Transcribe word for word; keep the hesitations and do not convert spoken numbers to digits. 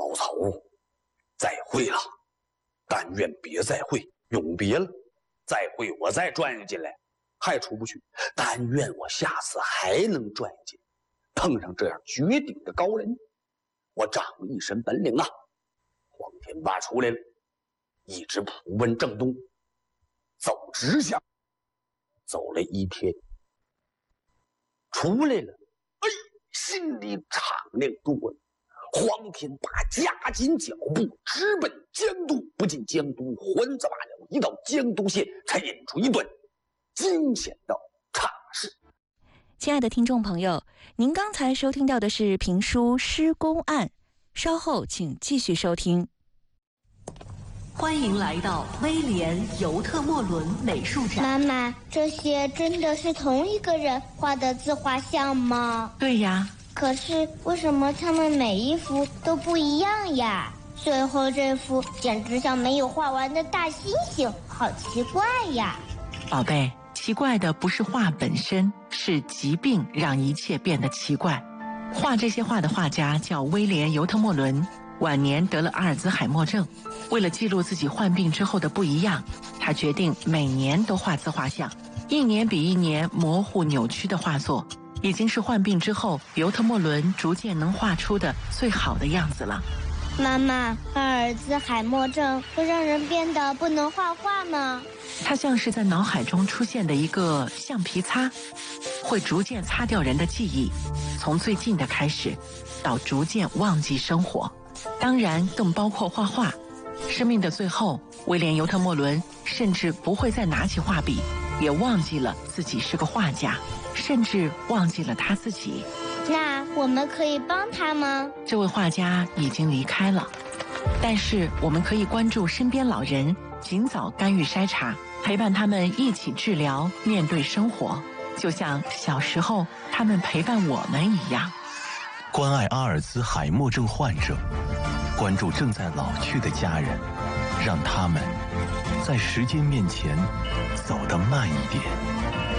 毛草，再会了，但愿别再会，永别了，再会我再转悠进来，还出不去，但愿我下次还能转悠进来，碰上这样绝顶的高人，我长了一身本领啊！黄天霸出来了，一直普奔正东，走直向，走了一天，出来了，哎，心里敞亮多了。黄天霸加紧脚步，直奔江都。不进江都，还则罢了，一到江都县，才引出一段惊险的差事。 亲爱的听众朋友，您刚才收听到的是评书《施公案》，稍后请继续收听。 欢迎来到威廉尤特莫伦美术展。 妈妈，这些真的是同一个人画的自画像吗？ 对呀。 可是为什么他们每一幅都不一样呀？最后这幅简直像没有画完的大猩猩，好奇怪呀！ 宝贝，奇怪的不是画本身，是疾病让一切变得奇怪。画这些画的画家叫威廉尤特莫伦，晚年得了阿尔兹海默症。为了记录自己患病之后的不一样，他决定每年都画自画像，一年比一年模糊扭曲的画作，已经是患病之后尤特莫伦逐渐能画出的最好的样子了。 妈妈，阿尔兹海默症会让人变得不能画画吗？ 它像是在脑海中出现的一个橡皮擦，会逐渐擦掉人的记忆，从最近的开始到逐渐忘记生活，当然更包括画画。生命的最后，威廉尤特莫伦甚至不会再拿起画笔，也忘记了自己是个画家，甚至忘记了他自己。 那我们可以帮他吗？ 这位画家已经离开了，但是我们可以关注身边老人，尽早干预筛查，陪伴他们一起治疗，面对生活，就像小时候他们陪伴我们一样。 关爱阿尔兹海默症患者，关注正在老去的家人，让他们在时间面前走得慢一点。